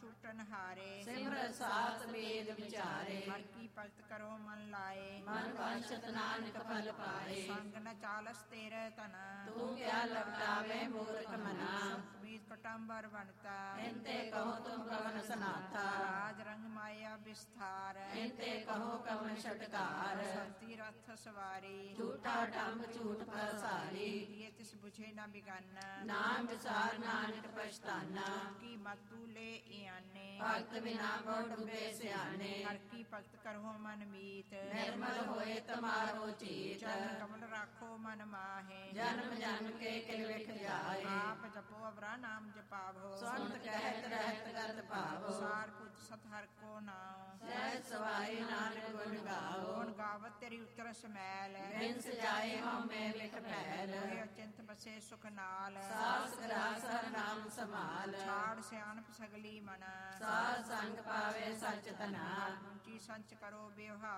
ਛੁਟਨ ਹਾਰੇ ਸਿਮਰਤ ਸਾਤ ਵੇਦ ਵਿਚਾਰੇ ਹਰ ਕੀ ਭਗਤ ਕਰੋ ਮਨ ਲਾਏ ਮਨ ਵਾਂਛਤ ਨਾਨਕ ਫਲ ਪਾਏ ਸੰਗ ਨ ਚਾਲਸ ਤੇਰੇ ਤਨ ਤੂੰ ਕਿਆ ਲਪਟਾਵੇ ਮੂਰਖ ਮਨਾ ਬੀਜ ਕਟੰਬਰ ਬਣਤਾ ਇੰਤੇ ਕਹੋ ਤੁਮ ਕਵਨ ਸਨਾਥਾ ਰਾਜ ਰੰਗ ਮਾਇਆ ਵਿਸਥਾਰ ਇੰਤੇ ਕਹੋ ਕਵਨ ਛਟਕਾਰ ਸੰਤੀ ਰਥ ਸਵਾਰੀ ਝੂਠਾ ਡੰਬ ਝੂਠ ਪ੍ਰਸਾਰੀ ਇਹ ਤਿਸ ਬੁਝੇ ਨਾ ਬਿਗਨ ਨਾਮ ਵਿਸਾਰ ਨਾਨਕ ਪਛਤਾਨਾ ਕੀ ਮਤੂ ਲੈ ਇਆਨੇ ਭਗਤ ਬਿਨਾ ਬਹੁ ਡੁਬੇ ਸਿਆਣੇ ਹਰ ਕੀ ਭਗਤ ਕਰੋ ਮਨ ਮੀਤ ਨਿਰਮਲ ਹੋਏ ਤਮਾਰੋ ਚੀਤ ਚਰਨ ਕਮਲ ਰਾਖੋ ਮਨ ਮਾਹੇ ਜਨਮ ਜਨਮ ਕੇ ਕਿਲ ਵਿਖ ਜਾਏ ਆਪ ਜਪੋ ਅਵਰਾ ਨਾਮ ਜਪਾਵੋ ਸੰਤ ਕਹਿਤ ਰਹਿਤ ਗਤ ਭਾਵੋ ਸਾਰ ਪੁੱਤ ਸਤ ਹਰ ਕੋ ਨਾਮ ਸਹਿਜ ਸਵਾਈ ਨਾਨਕ ਗੁਣ ਗਾਓ ਗੁਣ ਗਾਵਤ ਤੇਰੀ ਉਤਰ ਸਮੈਲ ਬਿਨ ਸਜਾਏ ਹਉਮੈ ਵਿਖ ਭੈਲ ਹੋਏ ਅਚਿੰਤ ਬਸੇ ਸੁਖ ਨਾਲ ਸਾਸ ਗਰਾਸ ਹਰ ਨਾਮ ਸਮਾਲ ਛਾੜ ਸਿਆਣਪ ਸਗਲੀ ਮਨ ਸਾਧ ਸੰਗ ਪਾਵੇ ਸਚ ਤਨਾ ਉੱਚੀ ਸੰਚ ਕਰੋ ਵਿਵਹਾਰ